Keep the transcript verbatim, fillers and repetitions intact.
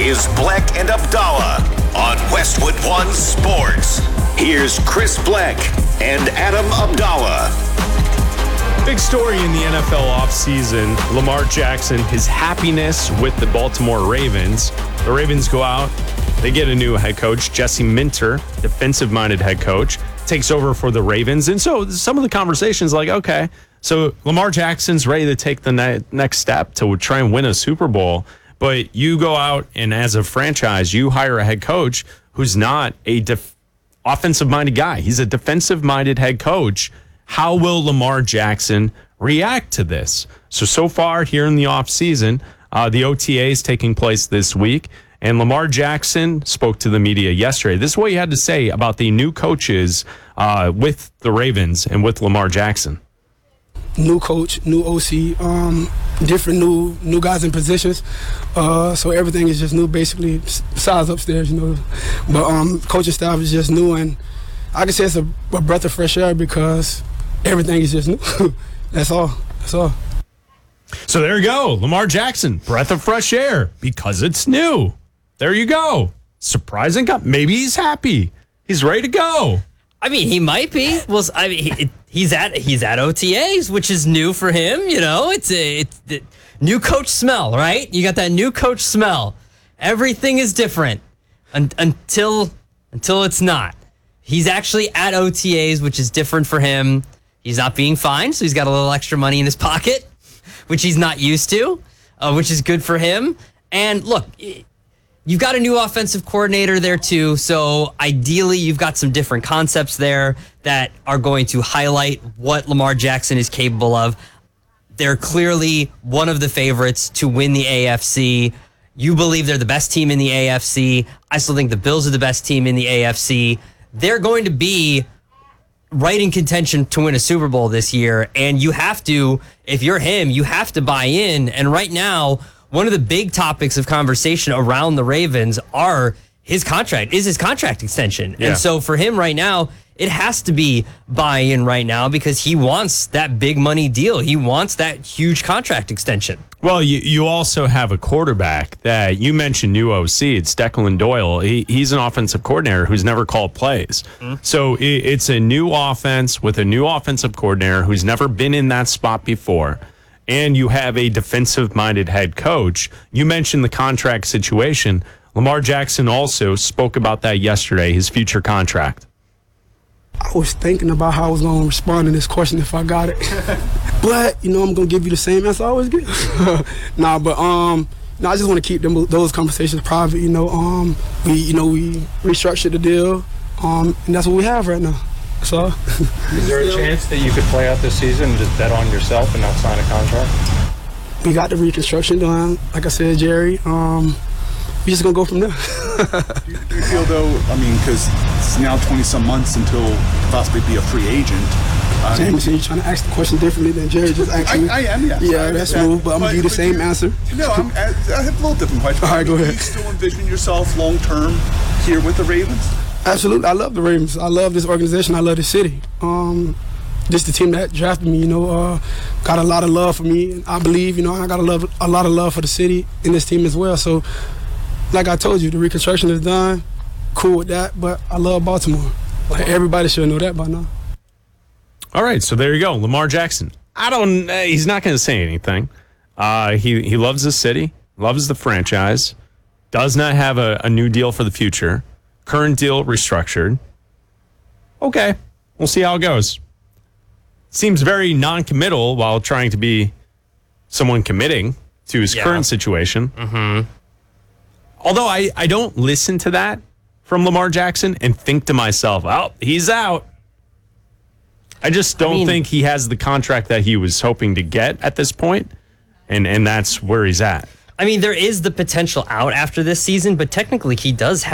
is Bleck and Abdallah on Westwood One Sports. Here's Chris Bleck and Adam Abdallah. Big story in the N F L offseason. Lamar Jackson, his happiness with the Baltimore Ravens. The Ravens go out. They get a new head coach, Jesse Minter, defensive-minded head coach, takes over for the Ravens. And so some of the conversations like, okay, so Lamar Jackson's ready to take the ne- next step to try and win a Super Bowl. But you go out and as a franchise, you hire a head coach who's not a def- offensive-minded guy. He's a defensive-minded head coach. How will Lamar Jackson react to this? So, so far here in the offseason, uh, the O T A is taking place this week. And Lamar Jackson spoke to the media yesterday. This is what he had to say about the new coaches uh, with the Ravens and with Lamar Jackson. New coach, new O C, um, different new new guys in positions. Uh, so everything is just new, basically, besides upstairs, you know. But um, coaching staff is just new, and I can say it's a, a breath of fresh air because everything is just new. That's all. That's all. So there you go. Lamar Jackson, breath of fresh air because it's new. There you go. Surprising. Maybe he's happy. He's ready to go. I mean, he might be. Well, I mean, he, he's at he's at O T As, which is new for him. You know, it's a it's the new coach smell, right? You got that new coach smell. Everything is different un, until until it's not. He's actually at O T As, which is different for him. He's not being fined, so he's got a little extra money in his pocket, which he's not used to, uh, which is good for him. And look, you've got a new offensive coordinator there too, so ideally you've got some different concepts there that are going to highlight what Lamar Jackson is capable of. They're clearly one of the favorites to win the A F C. You believe they're the best team in the A F C. I still think the Bills are the best team in the A F C. They're going to be right in contention to win a Super Bowl this year, and you have to, if you're him, you have to buy in. And right now, one of the big topics of conversation around the Ravens are his contract, is his contract extension. Yeah. And so for him right now, it has to be buy-in right now because he wants that big money deal. He wants that huge contract extension. Well, you, you also have a quarterback that you mentioned new O C. It's Declan Doyle. He, he's an offensive coordinator who's never called plays. Mm-hmm. So it, it's a new offense with a new offensive coordinator who's never been in that spot before. And you have a defensive-minded head coach. You mentioned the contract situation. Lamar Jackson also spoke about that yesterday, his future contract. I was thinking about how I was going to respond to this question if I got it. But, you know, I'm going to give you the same answer I always give. nah, but um, no, I just want to keep them, those conversations private, you know. Um, we, you know, we restructured the deal, um, and that's what we have right now. So, is there a chance that you could play out this season and just bet on yourself and not sign a contract? We got the reconstruction done, like I said, Jerry. Um, we're just going to go from there. do, you, do you feel, though, I mean, because it's now twenty-some months until you could possibly be a free agent. Uh, James, you're trying to ask the question differently than Jerry just asked me. I, I am, yes. Yeah, that's smooth, but I'm going to give you the same you, answer. No, I'm, I have a little different question. All right, go ahead. Do you still envision yourself long-term here with the Ravens? Absolutely. I love the Ravens. I love this organization. I love the city. Um, just the team that drafted me, you know, uh, got a lot of love for me. I believe, you know, I got a, love, a lot of love for the city and this team as well. So, like I told you, the reconstruction is done. Cool with that, but I love Baltimore. Like, everybody should know that by now. All right, so there you go. Lamar Jackson. I don't, uh, he's not going to say anything. Uh, he, he loves the city, loves the franchise, does not have a, a new deal for the future. Current deal restructured. Okay, we'll see how it goes. Seems very non-committal while trying to be someone committing to his yeah. current situation. Mm-hmm. Although I, I don't listen to that from Lamar Jackson and think to myself, oh, he's out. I just don't I mean, think he has the contract that he was hoping to get at this point, and, and that's where he's at. I mean, there is the potential out after this season, but technically he does have